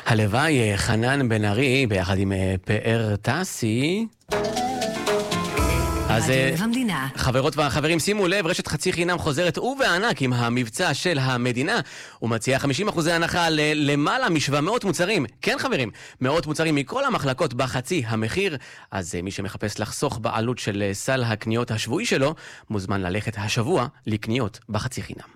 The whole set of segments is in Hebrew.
הלוואי חנן בן ארי ביחד עם פאר טסי. אז חברות וחברים, שימו לב, רשת חצי חינם חוזרת ובענק עם המבצע של המדינה. הוא מציע 50% הנחה למעלה מ-700 מוצרים. כן חברים, מאות מוצרים מכל המחלקות בחצי המחיר. אז מי שמחפש לחסוך בעלות של סל הקניות השבועי שלו, מוזמן ללכת השבוע לקניות בחצי חינם.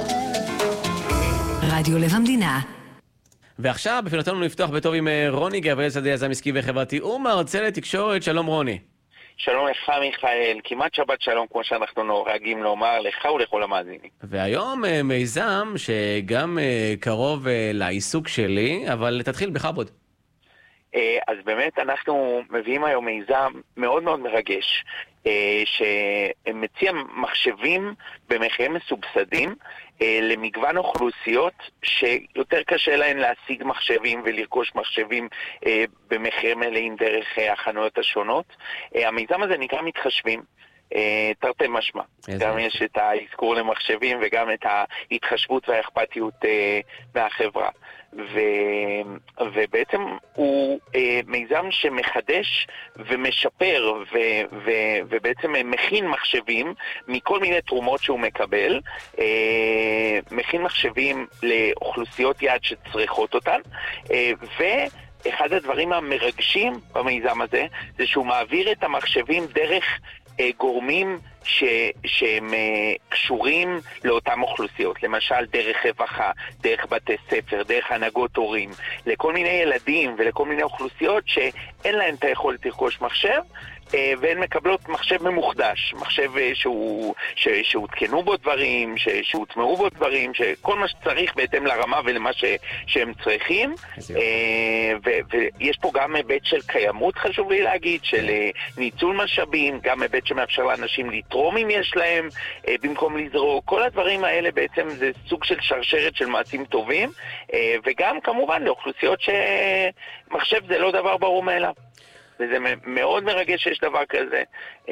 רדיו לב המדינה. ועכשיו בפינתנו לפתוח בטוב עם רוני גבריאל, שדה יזם עסקי וחברתי ומרצה לתקשורת. שלום רוני. שלום לך מיכאל, כמעט שבת שלום כמו שאנחנו נוהגים לומר לך ולכל המאזינים. והיום מיזם שגם קרוב לעיסוק שלי, אבל תתחיל בכבוד. אז באמת אנחנו מביאים היום מיזם מאוד מאוד מרגש, שמציע מחשבים במחירים מסובסדים למגוון אוכלוסיות שיותר קשה להן להשיג מחשבים ולרכוש מחשבים במחירים מלאים דרך החנויות השונות. המיזם הזה נקרא מתחשבים, תרתי משמע. גם יש את האזכור למחשבים וגם את ההתחשבות והאכפתיות מהחברה. ובעצם הוא מיזם שמחדש ומשפר ובעצם מכין מחשבים מכל מיני תרומות שהוא מקבל, מכין מחשבים לאוכלוסיות יעד שצריכות אותן, ואחד הדברים המרגשים במיזם הזה זה שהוא מעביר את המחשבים דרך גורמים שהם קשורים לאותם אוכלוסיות, למשל דרך רווחה, דרך בתי ספר, דרך הנהגות הורים, לכל מיני ילדים ולכל מיני אוכלוסיות שאין להם את היכולת לרכוש מחשב, והן מקבלות מחשב ממוחדש, מחשב שהותקנו בו דברים, שהוטמעו בו דברים, שכל מה שצריך בהתאם לרמה ולמה שהם צריכים. ויש פה גם היבט של קיימות, חשוב לי להגיד, של ניצול משאבים, גם היבט שמאפשר לאנשים לתרום אם יש להם, במקום לזרוק. כל הדברים האלה בעצם זה סוג של שרשרת של מעשים טובים, וגם כמובן לאוכלוסיות שמחשב זה לא דבר ברור מאליו. וזה מאוד מרגש שיש דבר כזה,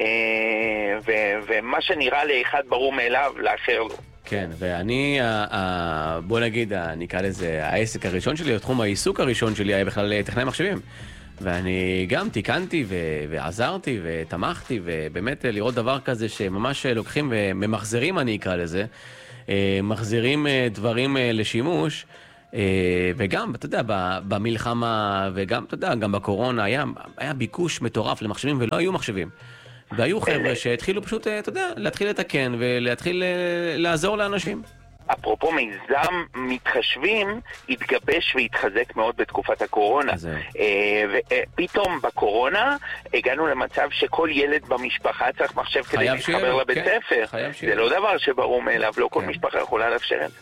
ומה שנראה לאחד ברור מאליו, לאחר לא. כן, ואני, בוא נגיד, נקרא לזה, העסק הראשון שלי, התחום העיסוק הראשון שלי היה בכלל טכנאי מחשבים. ואני גם תיקנתי ועזרתי ותמכתי, ובאמת לראות דבר כזה שממש לוקחים וממחזרים, אני אקרא לזה, מחזירים דברים לשימוש, וגם, אתה יודע, במלחמה, וגם, אתה יודע, גם בקורונה, היה ביקוש מטורף למחשבים, ולא היו מחשבים. והיו חבר'ה שהתחילו פשוט, אתה יודע, להתחיל לתקן, ולהתחיל לעזור לאנשים. אפרופו מיזם מתחשבים, התגבש והתחזק מאוד בתקופת הקורונה. ופתאום בקורונה הגענו למצב שכל ילד במשפחה צריך מחשב כדי להתחבר לבית ספר. זה לא דבר שברור מאליו, לא כל משפחה יכולה לאפשר את זה.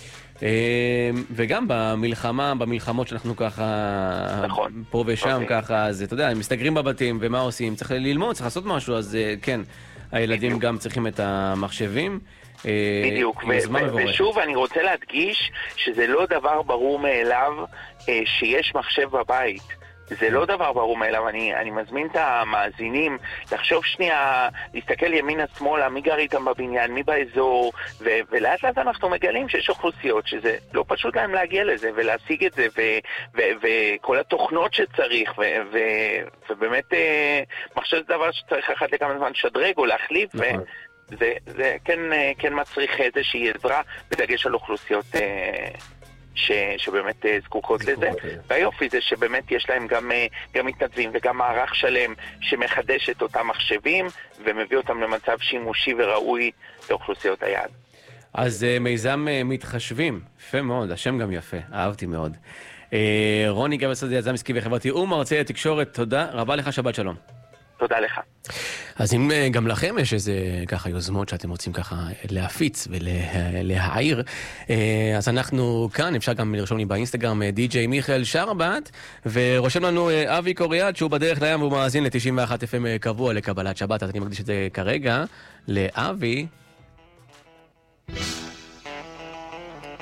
וגם במלחמות שאנחנו ככה, פה ושם ככה, אז אתה יודע, הם מסתגרים בבתים, ומה עושים? צריך ללמוד, צריך לעשות משהו, אז כן, הילדים גם צריכים את המחשבים. בדיוק, ושוב אני רוצה להדגיש שזה לא דבר ברור מאליו שיש מחשב בבית. זה לא דבר ברור מאליו. אני מזמין את המאזינים לחשוב שנייה, להסתכל ימינה שמאלה, מי גר איתם בבניין, מי באזור, ולאט לאט אנחנו מגלים שיש אוכלוסיות שזה לא פשוט להם להגיע לזה ולהשיג את זה, וכל התוכנות שצריך, ובאמת מחשב זה דבר שצריך אחת לכמה זמן שדרג או להחליף, זה כן מצריך איזושהי עזרה בדגש על אוכלוסיות שבאמת זקוקות לזה. והיופי זה שבאמת יש להם גם מתנדבים וגם מערך שלם שמחדש את אותם מחשבים ומביא אותם למצב שימושי וראוי לאוכלוסיות היעד. אז מיזם מתחשבים, יפה מאוד, השם גם יפה, אהבתי מאוד. רוני גבריאל, יזם עסקי וחברתי ומרצה לתקשורת, תודה רבה לך, שבת שלום. תודה לך. אז אם גם לכם יש איזה ככה יוזמות שאתם רוצים ככה להפיץ ולהעיר, אז אנחנו כאן, אפשר גם לרשום לי באינסטגרם די.ג'יי מיכאל שרבת, ורושם לנו אבי קוריאט שהוא בדרך לים והוא מאזין ל-91 FM קבוע לקבלת שבת, אז אני מקדיש את זה כרגע לאבי.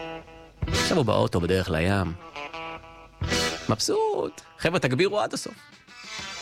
עכשיו הוא באוטו בדרך לים. מבסוט. חבר'ה, תגבירו עד הסוף.